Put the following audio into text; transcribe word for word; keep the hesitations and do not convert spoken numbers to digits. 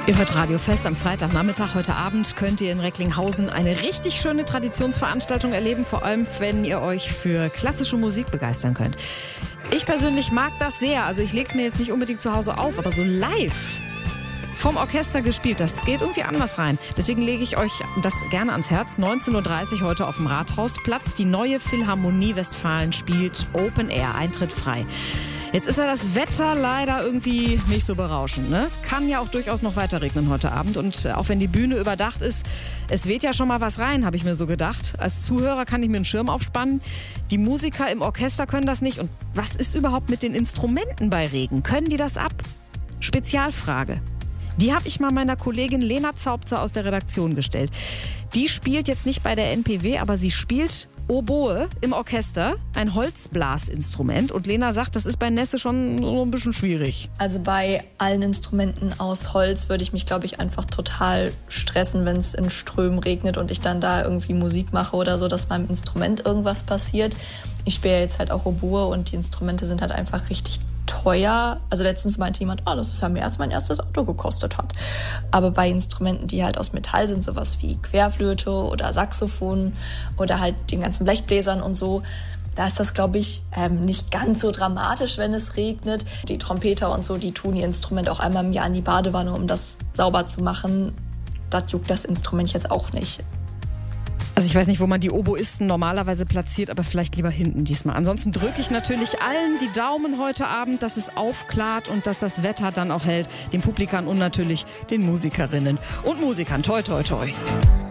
Ihr hört Radio Fest am Freitagnachmittag. Heute Abend könnt ihr in Recklinghausen eine richtig schöne Traditionsveranstaltung erleben, vor allem wenn ihr euch für klassische Musik begeistern könnt. Ich persönlich mag das sehr, also ich lege es mir jetzt nicht unbedingt zu Hause auf, aber so live vom Orchester gespielt, das geht irgendwie anders rein. Deswegen lege ich euch das gerne ans Herz. neunzehn Uhr dreißig heute auf dem Rathausplatz. Die neue Philharmonie Westfalen spielt Open Air, Eintritt frei. Jetzt ist ja das Wetter leider irgendwie nicht so berauschend, ne? Es kann ja auch durchaus noch weiter regnen heute Abend. Und auch wenn die Bühne überdacht ist, es weht ja schon mal was rein, habe ich mir so gedacht. Als Zuhörer kann ich mir einen Schirm aufspannen. Die Musiker im Orchester können das nicht. Und was ist überhaupt mit den Instrumenten bei Regen? Können die das ab? Spezialfrage. Die habe ich mal meiner Kollegin Lena Zaubzer aus der Redaktion gestellt. Die spielt jetzt nicht bei der N P W, aber sie spielt Oboe im Orchester, ein Holzblasinstrument. Und Lena sagt, das ist bei Nässe schon so ein bisschen schwierig. Also bei allen Instrumenten aus Holz würde ich mich, glaube ich, einfach total stressen, wenn es in Strömen regnet und ich dann da irgendwie Musik mache oder so, dass meinem Instrument irgendwas passiert. Ich spiele jetzt halt auch Oboe und die Instrumente sind halt einfach richtig teuer. Also letztens meinte jemand, oh, das ist ja mehr als mein erstes Auto gekostet hat. Aber bei Instrumenten, die halt aus Metall sind, sowas wie Querflöte oder Saxophon oder halt den ganzen Blechbläsern und so, da ist das, glaube ich, ähm, nicht ganz so dramatisch, wenn es regnet. Die Trompeter und so, die tun ihr Instrument auch einmal im Jahr in die Badewanne, um das sauber zu machen. Das juckt das Instrument jetzt auch nicht. Also ich weiß nicht, wo man die Oboisten normalerweise platziert, aber vielleicht lieber hinten diesmal. Ansonsten drücke ich natürlich allen die Daumen heute Abend, dass es aufklart und dass das Wetter dann auch hält. Den Publikern und natürlich den Musikerinnen und Musikern. Toi, toi, toi.